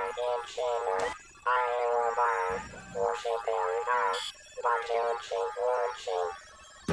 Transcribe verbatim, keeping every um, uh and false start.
一起呢，爱我吧，我是表达，把酒请我请。